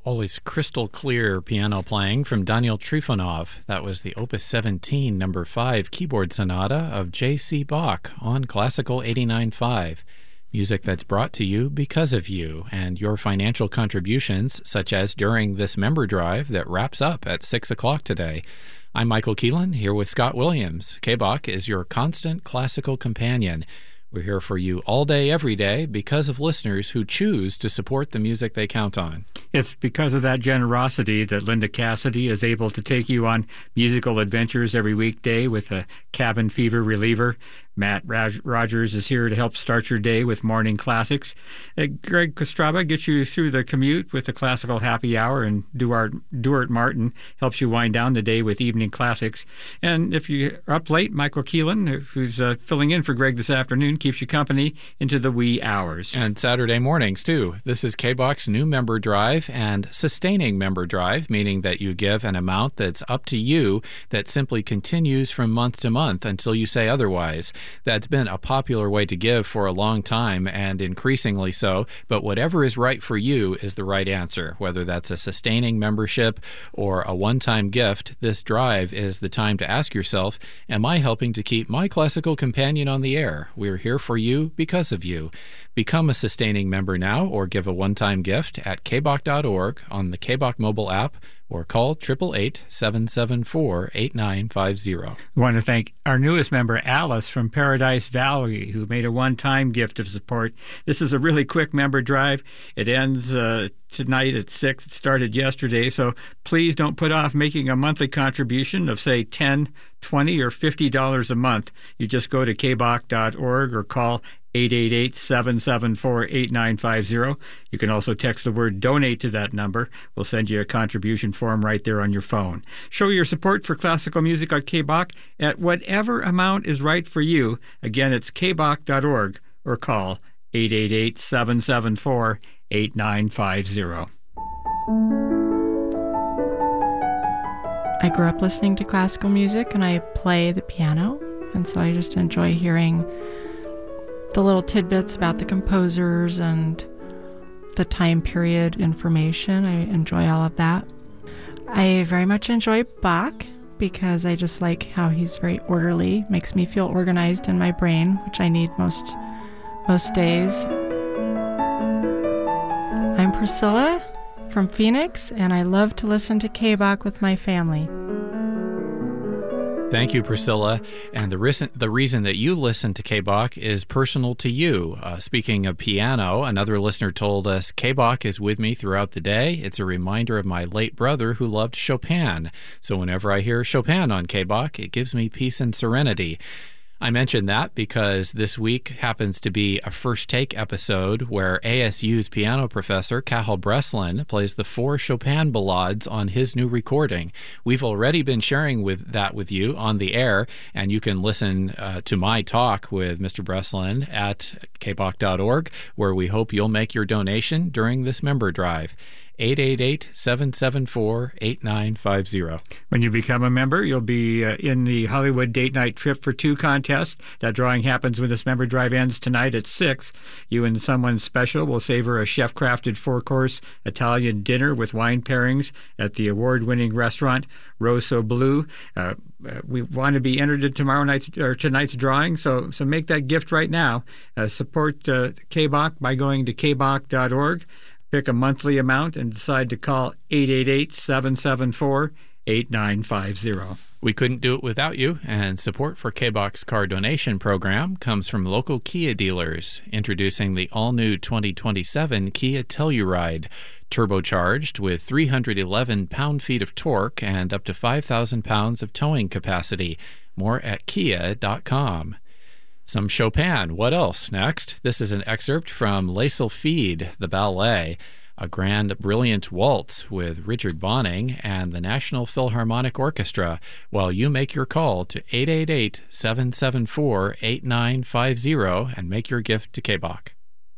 Always crystal clear piano playing from Daniel Trifonov. That was the Opus 17, number 5 keyboard sonata of J.C. Bach on Classical 89.5. Music that's brought to you because of you and your financial contributions, such as during this member drive that wraps up at 6 o'clock today. I'm Michael Keelan, here with Scott Williams. K-Bach is your constant classical companion. We're here for you all day, every day, because of listeners who choose to support the music they count on. It's because of that generosity that Linda Cassidy is able to take you on musical adventures every weekday with a cabin fever reliever. Matt Rogers is here to help start your day with morning classics. Greg Kostraba gets you through the commute with the classical happy hour, and Duart Martin helps you wind down the day with evening classics. And if you're up late, Michael Keelan, who's filling in for Greg this afternoon, keeps you company into the wee hours. And Saturday mornings, too. This is K-Bach's new member drive and sustaining member drive, meaning that you give an amount that's up to you that simply continues from month to month until you say otherwise. That's been a popular way to give for a long time, and increasingly so, but whatever is right for you is the right answer. Whether that's a sustaining membership or a one-time gift, this drive is the time to ask yourself, am I helping to keep my classical companion on the air? We're here for you because of you. Become a sustaining member now or give a one-time gift at kbach.org on the K-Bach mobile app, or call 888-774-8950. I want to thank our newest member, Alice from Paradise Valley, who made a one-time gift of support. This is a really quick member drive. It ends tonight at 6. It started yesterday, so please don't put off making a monthly contribution of, say, $10, $20, or $50 a month. You just go to kbach.org or call 888-774-8950. You can also text the word donate to that number. We'll send you a contribution form right there on your phone. Show your support for classical music on K-Bach at whatever amount is right for you. Again, it's kbach.org or call 888-774-8950. I grew up listening to classical music and I play the piano, and so I just enjoy hearing the little tidbits about the composers and the time period information. I enjoy all of that. I very much enjoy Bach because I just like how he's very orderly, makes me feel organized in my brain, which I need most days. I'm Priscilla from Phoenix, and I love to listen to K-Bach with my family. Thank you, Priscilla. And the reason that you listen to K-Bach is personal to you. Speaking of piano, another listener told us, K-Bach is with me throughout the day. It's a reminder of my late brother who loved Chopin. So whenever I hear Chopin on K-Bach, it gives me peace and serenity. I mentioned that because this week happens to be a First Take episode where ASU's piano professor, Cathal Breslin, plays the 4 Chopin ballades on his new recording. We've already been sharing that with you on the air, and you can listen to my talk with Mr. Breslin at kbach.org, where we hope you'll make your donation during this member drive. 888-774-8950. When you become a member, you'll be in the Hollywood Date Night Trip for Two contest. That drawing happens when this member drive ends tonight at 6. You and someone special will savor a chef-crafted 4-course Italian dinner with wine pairings at the award-winning restaurant Rosso Blu. We want to be entered in tonight's drawing, so make that gift right now. Support K-Bach by going to kbach.org. Pick a monthly amount and decide to call 888-774-8950. We couldn't do it without you, and support for K-Bach's car donation program comes from local Kia dealers, introducing the all-new 2027 Kia Telluride, turbocharged with 311 pound-feet of torque and up to 5,000 pounds of towing capacity. More at kia.com. Some Chopin. What else? Next, this is an excerpt from Les Sylphides, the ballet, a grand, brilliant waltz with Richard Bonning and the National Philharmonic Orchestra, while you make your call to 888-774-8950 and make your gift to K-Bach.